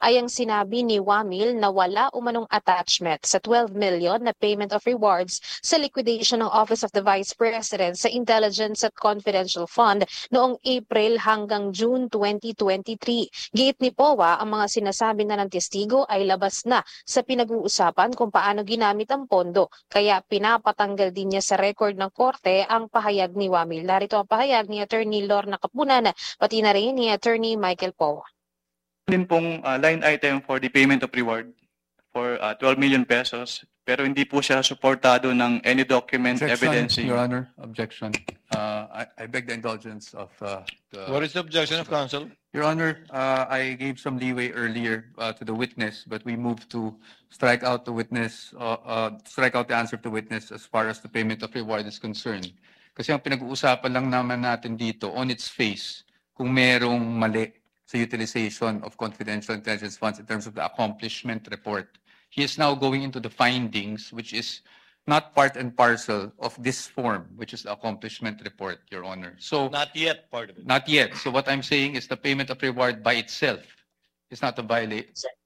ay ang sinabi ni Wamil na wala umanong attachment sa 12 million na payment of rewards sa liquidation ng Office of the Vice President sa Intelligence at Confidential Fund noong April hanggang June 2023. Giit ni POA, ang mga sinasabi na ng testigo ay labas na sa pinag-uusapan kung paano ginamit ang pondo, kaya pinapatanggal din niya sa record ng korte ang pahayag ni Wamil. Narito ang pahayag ni Attorney Lorna Kapunan, pati na rin ni Attorney Michael Powa. Din pong line item for the payment of reward for 12 million pesos, pero hindi po siya suportado ng any document evidencing. Your Honor, objection. I beg the indulgence of the... What is the objection of counsel? Your Honor, I gave some leeway earlier to the witness, but we moved to strike out the witness, strike out the answer of the witness as far as the payment of reward is concerned. Kasi ang pinag-uusapan lang naman natin dito, on its face, kung merong mali sa utilization of confidential intelligence funds in terms of the accomplishment report. He is now going into the findings, which is not part and parcel of this form, which is the accomplishment report, Your Honor. So Not yet part of it. not yet. So what I'm saying is the payment of reward by itself is not a violation.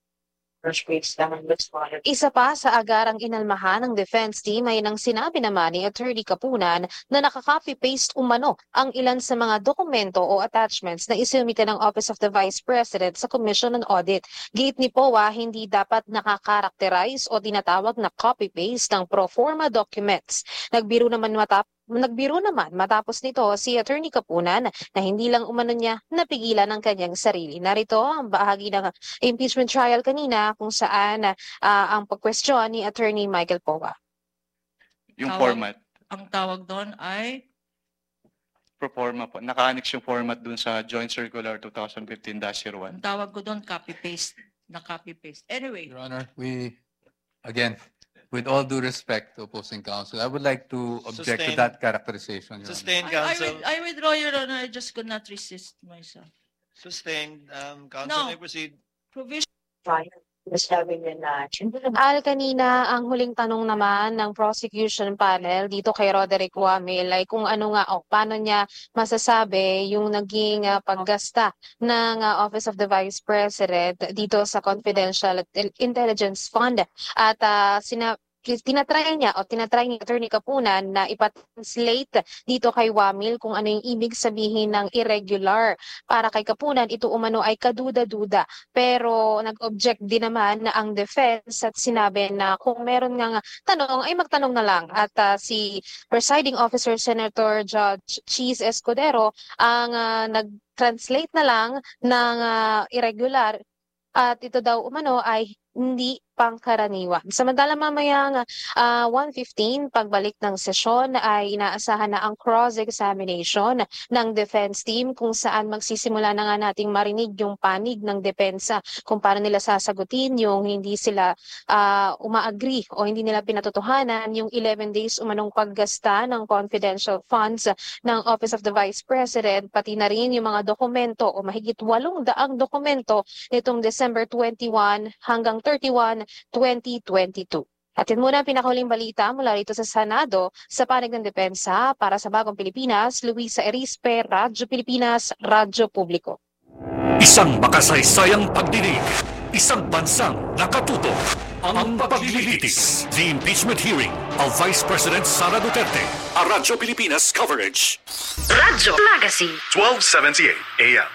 Isa pa sa agarang inalmahan ng defense team ay nang sinabi naman ni Attorney Kapunan na nakaka-copy-paste umano ang ilan sa mga dokumento o attachments na isumite ng Office of the Vice President sa Commission on Audit. Giit ni POA, hindi dapat nakakarakterize o tinatawag na copy-paste ng pro forma documents. Nagbiro naman matapos nito si Attorney Kapunan na hindi lang umano niya napigilan ang kanyang sarili. Narito ang bahagi ng impeachment trial kanina kung saan ang pag-question ni Attorney Michael Powa. Yung format, Ang tawag doon ay pro forma po. Naka-annex yung format dun sa Joint Circular 2015-01. ang tawag ko doon copy-paste, na copy-paste. Anyway, Your Honor, again, with all due respect to opposing counsel, I would like to object to Sustain. that characterization, Your Honor. Sustained, counsel. I withdraw, Your Honor. I just could not resist myself. Sustained. Counsel No. may proceed. Provision. Kanina ang huling tanong naman ng prosecution panel dito kay Roderick Wamil ay kung ano nga o paano niya masasabi yung naging paggasta ng Office of the Vice President dito sa Confidential Intelligence Fund at tinatry ni Attorney Kapunan na ipatranslate dito kay Wamil kung ano yung ibig sabihin ng irregular. Para kay Kapunan, ito umano ay kaduda-duda. Pero nag-object din naman na ang defense at sinabi na kung meron nga tanong ay magtanong na lang. At si Presiding Officer Senator Judge Cheese Escudero ang nag-translate na lang ng irregular at ito daw umano ay hindi pangkaraniwan. Samantala mamayang 1:15 pagbalik ng sesyon ay inaasahan na ang cross-examination ng defense team kung saan magsisimula na nga nating marinig yung panig ng depensa kung paano nila sasagutin yung hindi sila uma-agree o hindi nila pinatotohanan yung 11 days umanong paggasta ng confidential funds ng Office of the Vice President, pati na rin yung mga dokumento o mahigit 800 dokumento nitong December 21 hanggang 31, 2022. At yun muna ang pinakahuling balita mula rito sa Senado sa panig ng depensa para sa Bagong Pilipinas, Luisa Erispe, Radyo Pilipinas, Radyo Publiko. Isang makasaysayang pagdinig, isang bansang nakatutok, ang paglilitis. The impeachment hearing of Vice President Sara Duterte. A Radyo Pilipinas coverage. Radyo Magazine 1278 AM.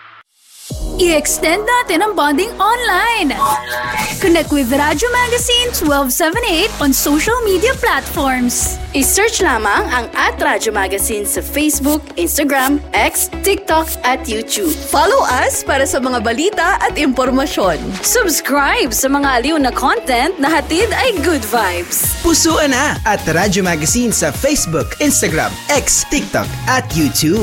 I-extend natin ang bonding online. Connect with Radyo Magazine 1278 on social media platforms. I-search lamang ang @Radyo Magazine sa Facebook, Instagram, X, TikTok at YouTube. Follow us para sa mga balita at impormasyon. Subscribe sa mga aliw na content na hatid ay good vibes. Pusuan na at Radyo Magazine sa Facebook, Instagram, X, TikTok at YouTube.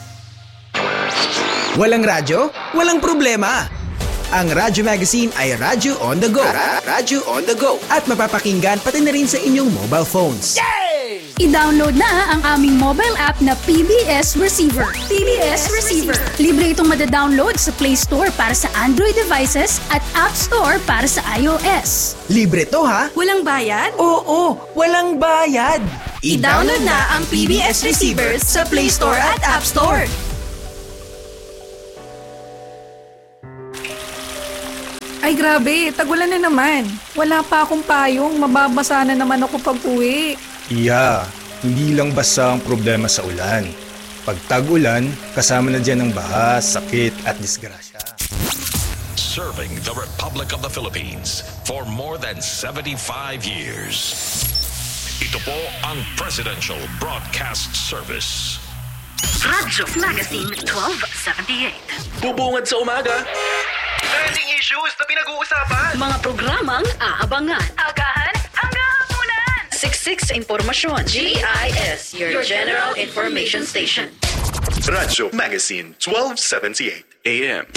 Walang radyo? Walang problema! Ang Radyo Magazine ay radyo on the go. Radyo on the go. At mapapakinggan pati na rin sa inyong mobile phones. Yay! I-download na ang aming mobile app na PBS Receiver. PBS Receiver. Libre itong madadownload sa Play Store para sa Android devices at App Store para sa iOS. Libre to ha? Walang bayad? Oo, walang bayad! I-download na ang PBS Receiver sa Play Store at App Store. Ay grabe, tagulan na naman. Wala pa akong payong, mababasa na naman ako pag-uwi. Iya, hindi lang basta ang problema sa ulan. Pag tag-ulan, kasama na dyan ang baha, sakit at disgrasya. Serving the Republic of the Philippines for more than 75 years. Ito po ang Presidential Broadcast Service. Radyo Magazine 1278. Bubungad sa umaga. Trending issues na pinag-uusapan. Mga programang aabangan. Agahan hanggang hapunan. Siksik sa impormasyon. GIS, your General Information Station. Radyo Magazine 1278 AM.